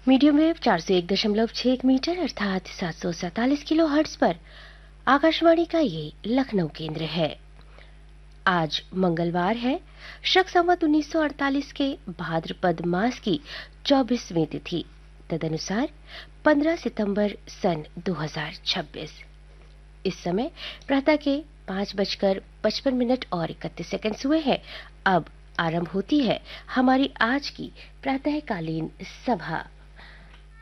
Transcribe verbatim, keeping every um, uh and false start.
Medium wave चार सौ एक दशमलव छह मीटर अर्थात सात सौ सैतालीस किलो हर्ट्ज पर आकाशवाणी का ये लखनऊ केंद्र है। आज मंगलवार है, शक संवत उन्नीस सौ अड़तालीस के भाद्रपद मास की चौबीसवीं तिथि, तदनुसार पंद्रह सितंबर सन दो हज़ार छब्बीस। इस समय प्रातः के पाँच बजकर पचपन मिनट और इकतीस सेकंड हुए हैं। अब आरंभ होती है हमारी आज की प्रातःकालीन सभा।